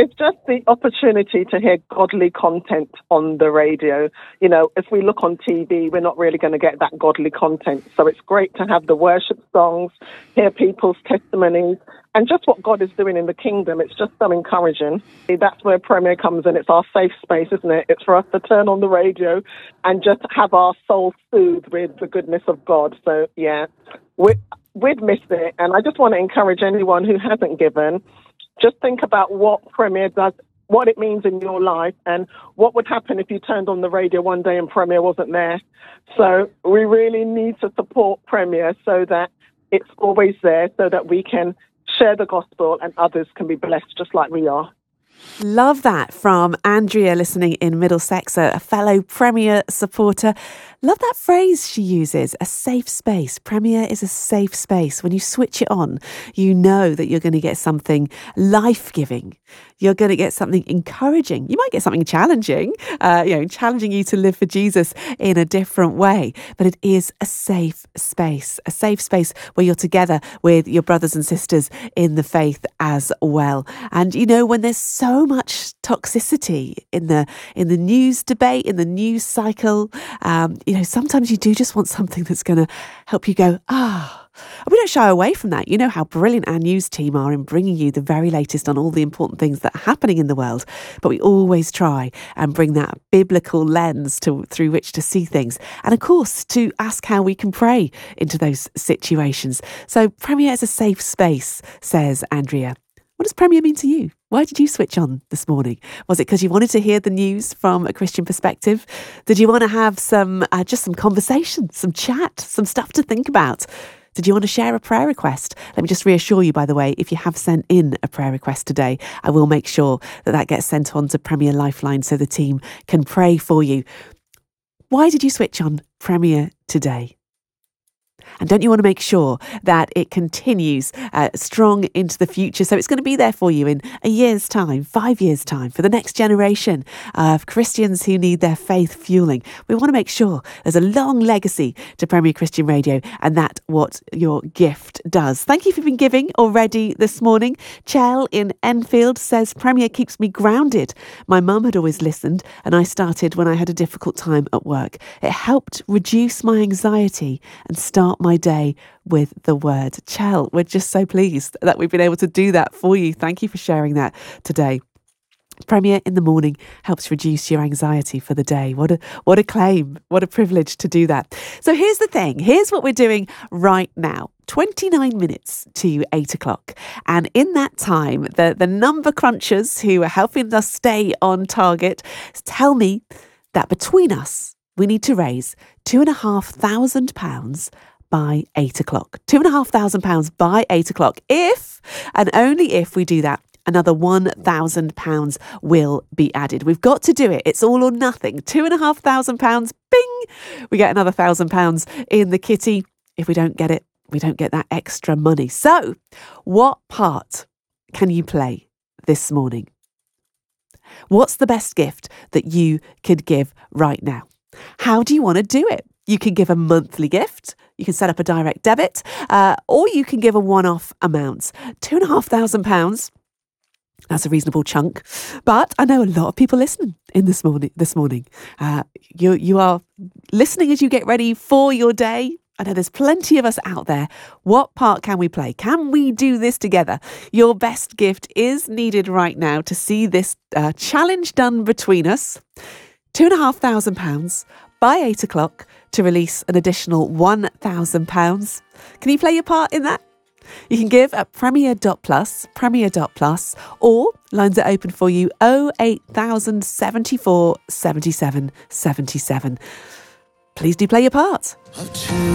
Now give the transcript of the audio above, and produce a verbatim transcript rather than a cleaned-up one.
It's just the opportunity to hear godly content on the radio. You know, if we look on T V, we're not really going to get that godly content. So it's great to have the worship songs, hear people's testimonies, and just what God is doing in the kingdom. It's just so encouraging. That's where Premier comes in. It's our safe space, isn't it? It's for us to turn on the radio and just have our soul soothed with the goodness of God. So, yeah, we, we'd miss it. And I just want to encourage anyone who hasn't given, just think about what Premier does, what it means in your life, and what would happen if you turned on the radio one day and Premier wasn't there. So we really need to support Premier so that it's always there, so that we can share the gospel and others can be blessed just like we are. Love that from Andrea, listening in Middlesex, a fellow Premier supporter. Love that phrase she uses, a safe space. Premier is a safe space. When you switch it on, you know that you're going to get something life-giving. You're going to get something encouraging. You might get something challenging, uh, you know, challenging you to live for Jesus in a different way. But it is a safe space, a safe space where you're together with your brothers and sisters in the faith as well. And, you know, when there's so much toxicity in the in the news debate, in the news cycle, um, you know, sometimes you do just want something that's going to help you go, ah. And we don't shy away from that. You know how brilliant our news team are in bringing you the very latest on all the important things that are happening in the world. But we always try and bring that biblical lens to through which to see things. And of course, to ask how we can pray into those situations. So Premier is a safe space, says Andrea. What does Premier mean to you? Why did you switch on this morning? Was it because you wanted to hear the news from a Christian perspective? Did you want to have some, uh, just some conversation, some chat, some stuff to think about? Did you want to share a prayer request? Let me just reassure you, by the way, if you have sent in a prayer request today, I will make sure that that gets sent on to Premier Lifeline so the team can pray for you. Why did you switch on Premier today? And don't you want to make sure that it continues uh, strong into the future? So it's going to be there for you in a year's time, five years' time, for the next generation of Christians who need their faith fueling. We want to make sure there's a long legacy to Premier Christian Radio, and that's what your gift does. Thank you for being giving already this morning. Chell in Enfield says, Premier keeps me grounded. My mum had always listened, and I started when I had a difficult time at work. It helped reduce my anxiety and start my day with the word. Chell, we're just so pleased that we've been able to do that for you. Thank you for sharing that today. Premier in the morning helps reduce your anxiety for the day. What a what a claim. What a privilege to do that. So here's the thing. Here's what we're doing right now. twenty-nine minutes to eight o'clock. And in that time, the, the number crunchers who are helping us stay on target tell me that between us, we need to raise two and a half thousand pounds by eight o'clock. Two and a half thousand pounds by eight o'clock. If, and only if we do that, another one thousand pounds will be added. We've got to do it. It's all or nothing. Two and a half thousand pounds, bing! We get another thousand pounds in the kitty. If we don't get it, we don't get that extra money. So, what part can you play this morning? What's the best gift that you could give right now? How do you want to do it? You can give a monthly gift. You can set up a direct debit, uh, or you can give a one-off amount. Two and a half thousand pounds. That's a reasonable chunk. But I know a lot of people listening in this morning. This morning, uh, you you are listening as you get ready for your day. I know there's plenty of us out there. What part can we play? Can we do this together? Your best gift is needed right now to see this uh, challenge done between us. Two and a half thousand pounds by eight o'clock to release an additional one thousand pounds. Can you play your part in that? You can give at premier dot plus, premier dot plus, or lines are open for you oh eight thousand seventy-four seventy-seven seventy-seven. Please do play your part.